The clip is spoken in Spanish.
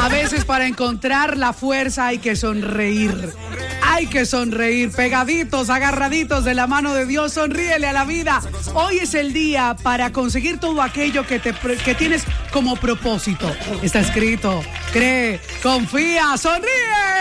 A veces para encontrar la fuerza hay que sonreír. Hay que sonreír, pegaditos, agarraditos de la mano de Dios. Sonríele a la vida. Hoy es el día para conseguir todo aquello que tienes como propósito. Está escrito. Cree, confía, sonríe.